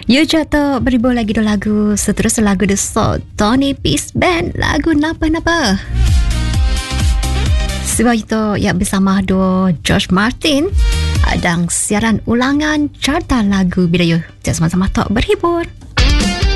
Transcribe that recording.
Ya jatuh beribu lagi dua lagu. Seterusnya lagu The Soul Tony Peace Band, lagu Napa-Napa. Sebab itu ya bersama duo George Martin dan siaran ulangan carta lagu Bidayuh. Sama-sama tak berhibur.